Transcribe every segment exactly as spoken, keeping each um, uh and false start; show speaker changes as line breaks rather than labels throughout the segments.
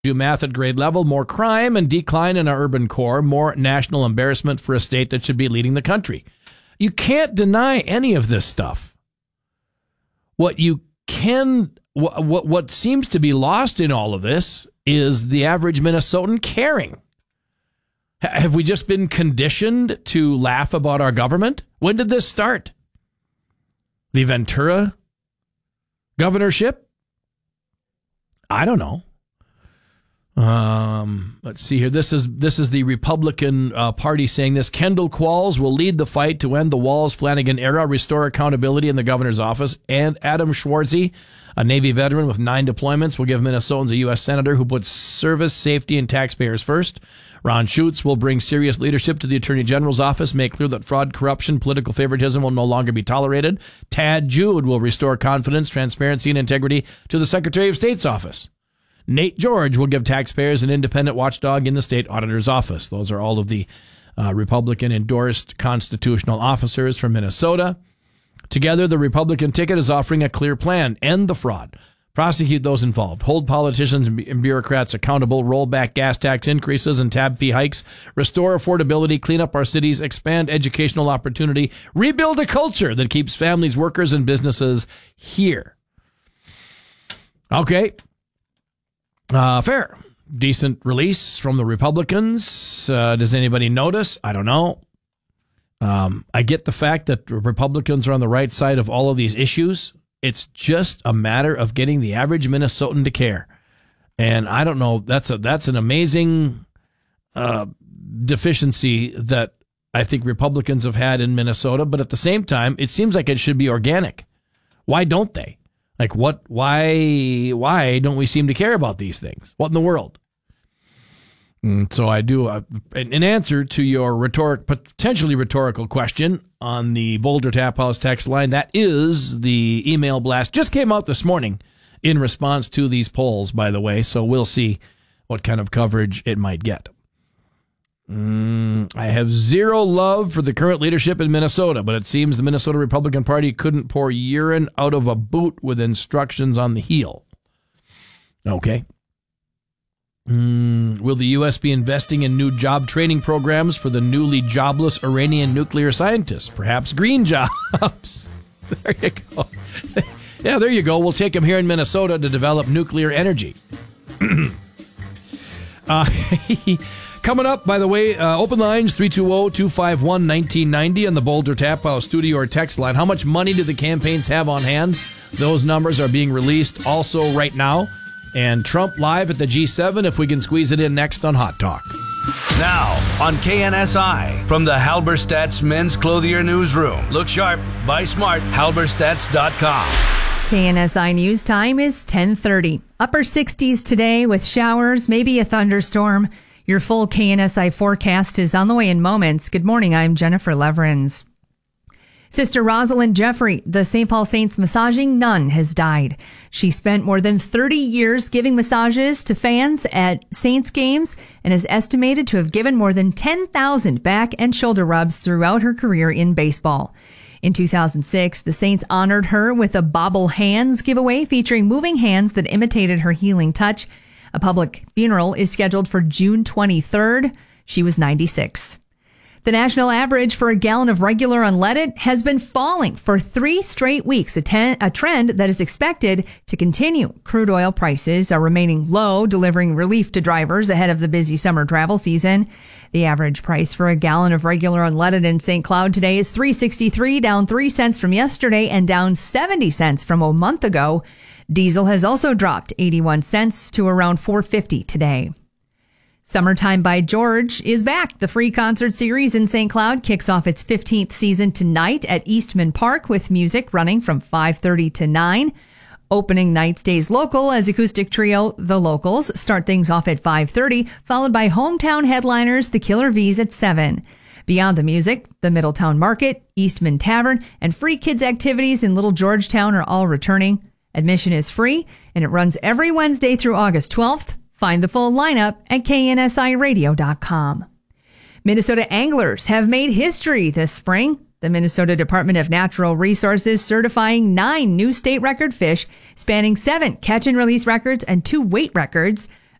Do math at grade level, more crime and decline in our urban core, more national embarrassment for a state that should be leading the country. You can't deny any of this stuff. What you can, what, what, what seems to be lost in all of this is the average Minnesotan caring. Have we just been conditioned to laugh about our government? When did this start? The Ventura governorship? I don't know. Um, let's see here. This is this is the Republican uh, Party saying this. Kendall Qualls will lead the fight to end the Walz-Flanagan era, restore accountability in the governor's office. And Adam Schwartzy, a Navy veteran with nine deployments, will give Minnesotans a U S senator who puts service, safety, and taxpayers first. Ron Schutz will bring serious leadership to the Attorney General's office, make clear that fraud, corruption, political favoritism will no longer be tolerated. Tad Jude will restore confidence, transparency, and integrity to the Secretary of State's office. Nate George will give taxpayers an independent watchdog in the state auditor's office. Those are all of the uh, Republican-endorsed constitutional officers from Minnesota. Together, the Republican ticket is offering a clear plan. End the fraud. Prosecute those involved. Hold politicians and bureaucrats accountable. Roll back gas tax increases and tab fee hikes. Restore affordability. Clean up our cities. Expand educational opportunity. Rebuild a culture that keeps families, workers, and businesses here. Okay. Uh, fair. Decent release from the Republicans. Uh, does anybody notice? I don't know. Um, I get the fact that Republicans are on the right side of all of these issues. It's just a matter of getting the average Minnesotan to care. And I don't know. That's a, that's an amazing uh, deficiency that I think Republicans have had in Minnesota. But at the same time, it seems like it should be organic. Why don't they? Like, what, why, why don't we seem to care about these things? What in the world? And so I do, uh, an answer to your rhetoric, potentially rhetorical question on the Boulder Tap House text line. That is the email blast. Just came out this morning in response to these polls, by the way. So we'll see what kind of coverage it might get. Mm, I have zero love for the current leadership in Minnesota, but it seems the Minnesota Republican Party couldn't pour urine out of a boot with instructions on the heel. Okay. Mm, will the U S be investing in new job training programs for the newly jobless Iranian nuclear scientists? Perhaps green jobs. There you go. Yeah, there you go. We'll take them here in Minnesota to develop nuclear energy. uh, Coming up, by the way, uh, open lines, three two zero, two five one, one nine nine zero on the Boulder Tap House studio or text line. How much money do the campaigns have on hand? Those numbers are being released also right now. And Trump live at the G seven, if we can squeeze it in next on Hot Talk.
Now on K N S I, from the Halberstadt's Men's Clothier Newsroom. Look sharp, buy smart, halberstadts dot com.
K N S I News Time is ten thirty. Upper sixties today with showers, maybe a thunderstorm. Your full K N S I forecast is on the way in moments. Good morning, I'm Jennifer Leverins. Sister Rosalind Jeffrey, the Saint Paul Saints massaging nun, has died. She spent more than thirty years giving massages to fans at Saints games and is estimated to have given more than ten thousand back and shoulder rubs throughout her career in baseball. In two thousand six, the Saints honored her with a Bobble Hands giveaway featuring moving hands that imitated her healing touch. A public funeral is scheduled for June twenty-third. She was ninety-six. The national average for a gallon of regular unleaded has been falling for three straight weeks, a, ten, a trend that is expected to continue. Crude oil prices are remaining low, delivering relief to drivers ahead of the busy summer travel season. The average price for a gallon of regular unleaded in Saint Cloud today is three dollars and sixty-three cents, down three cents from yesterday and down seventy cents from a month ago. Diesel has also dropped eighty-one cents to around four dollars and fifty cents today. Summertime by George is back. The free concert series in Saint Cloud kicks off its fifteenth season tonight at Eastman Park with music running from five thirty to nine. Opening night stays local as acoustic trio The Locals start things off at five thirty, followed by hometown headliners The Killer V's at seven. Beyond the music, the Middletown Market, Eastman Tavern, and free kids activities in Little Georgetown are all returning. Admission is free, and it runs every Wednesday through August twelfth. Find the full lineup at K N S I radio dot com. Minnesota anglers have made history this spring. The Minnesota Department of Natural Resources certifying nine new state record fish, spanning seven catch and release records and two weight records.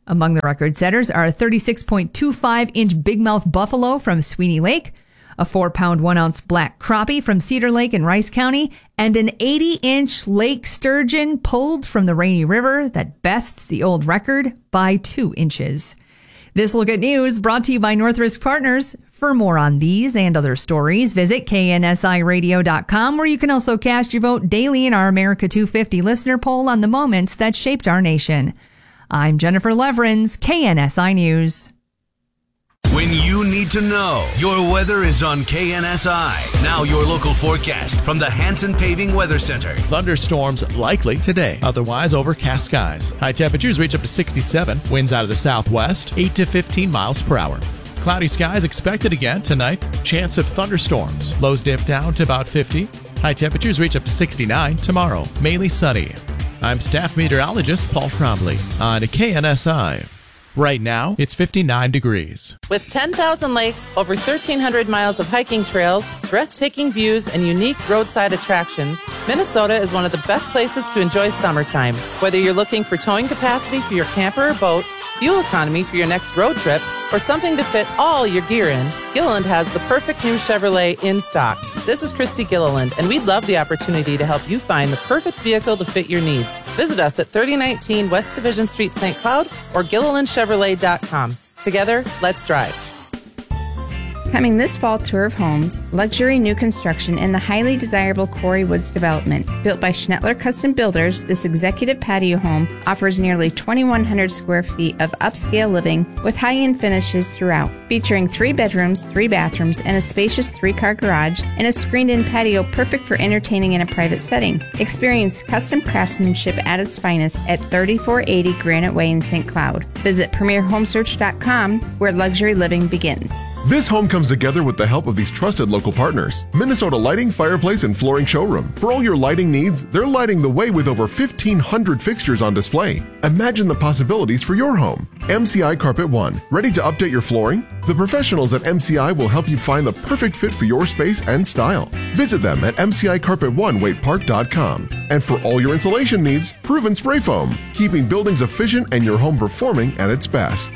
Among the record setters are a thirty-six point two five inch big mouth buffalo from Sweeney Lake, a four pound one ounce black crappie from Cedar Lake in Rice County, and an eighty inch lake sturgeon pulled from the Rainy River that bests the old record by two inches. This Look at News brought to you by Northrisk Partners. For more on these and other stories, visit K N S I radio dot com, where you can also cast your vote daily in our America two fifty listener poll on the moments that shaped our nation. I'm Jennifer Leverins, K N S I News.
When you need to know, your weather is on K N S I. Now your local forecast from the Hanson Paving Weather Center.
Thunderstorms likely today. Otherwise, overcast skies. High temperatures reach up to sixty-seven. Winds out of the southwest, eight to fifteen miles per hour. Cloudy skies expected again tonight. Chance of thunderstorms. Lows dip down to about fifty. High temperatures reach up to sixty-nine tomorrow. Mainly sunny. I'm staff meteorologist Paul Trombley on K N S I. Right now, it's fifty-nine degrees.
With ten thousand lakes, over thirteen hundred miles of hiking trails, breathtaking views, and unique roadside attractions, Minnesota is one of the best places to enjoy summertime. Whether you're looking for towing capacity for your camper or boat, fuel economy for your next road trip, or something to fit all your gear in, Gilliland has the perfect new Chevrolet in stock. This is Christy Gilliland, and we'd love the opportunity to help you find the perfect vehicle to fit your needs. Visit us at thirty nineteen West Division Street, Saint Cloud, or Gilliland Chevrolet dot com. Together, let's drive.
Coming this fall, tour of homes, luxury new construction in the highly desirable Quarry Woods development. Built by Schnettler Custom Builders, this executive patio home offers nearly twenty-one hundred square feet of upscale living with high-end finishes throughout. Featuring three bedrooms, three bathrooms, and a spacious three-car garage, and a screened-in patio perfect for entertaining in a private setting. Experience custom craftsmanship at its finest at thirty-four eighty Granite Way in Saint Cloud. Visit premier home search dot com, where luxury living begins.
This home comes together with the help of these trusted local partners. Minnesota Lighting, Fireplace, and Flooring Showroom. For all your lighting needs, they're lighting the way with over fifteen hundred fixtures on display. Imagine the possibilities for your home. M C I Carpet One. Ready to update your flooring? The professionals at M C I will help you find the perfect fit for your space and style. Visit them at M C I Carpet One Waite Park dot com. And for all your insulation needs, Proven Spray Foam. Keeping buildings efficient and your home performing at its best.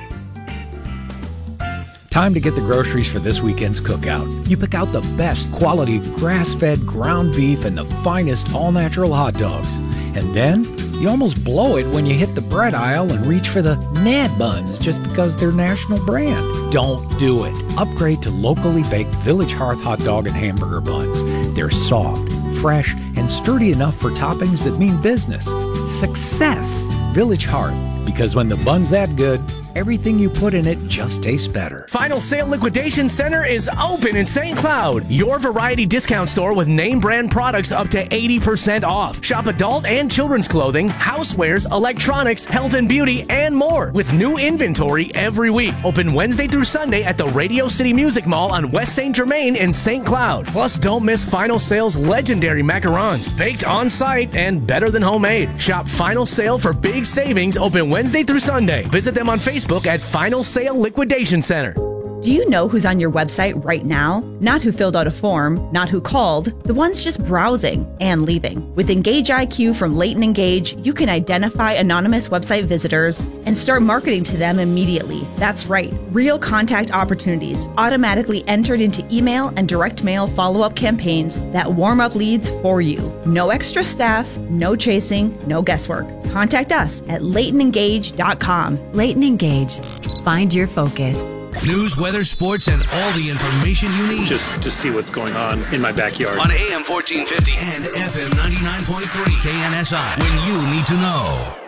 Time to get the groceries for this weekend's cookout. You pick out the best quality grass-fed ground beef and the finest all-natural hot dogs. And then you almost blow it when you hit the bread aisle and reach for the Mad Buns just because they're national brand. Don't do it. Upgrade to locally baked Village Hearth hot dog and hamburger buns. They're soft, fresh, and sturdy enough for toppings that mean business. Success! Village Hearth. Because when the bun's that good, everything you put in it just tastes better.
Final Sale Liquidation Center is open in Saint Cloud. Your variety discount store with name brand products up to eighty percent off. Shop adult and children's clothing, housewares, electronics, health and beauty, and more. With new inventory every week. Open Wednesday through Sunday at the Radio City Music Mall on West Saint Germain in Saint Cloud. Plus, don't miss Final Sale's legendary macarons. Baked on site and better than homemade. Shop Final Sale for big savings. Open Wednesday through Sunday. Visit them on Facebook at Final Sale Liquidation Center.
Do you know who's on your website right now? Not who filled out a form, not who called, the ones just browsing and leaving. With Engage I Q from Leighton Engage, you can identify anonymous website visitors and start marketing to them immediately. That's right, real contact opportunities automatically entered into email and direct mail follow-up campaigns that warm up leads for you. No extra staff, no chasing, no guesswork. Contact us at Leighton Engage dot com.
Leighton Engage. Find your focus.
News, weather, sports, and all the information you need.
Just to see what's going on in my backyard.
On A M fourteen fifty and F M ninety-nine point three K N S I. When you need to know.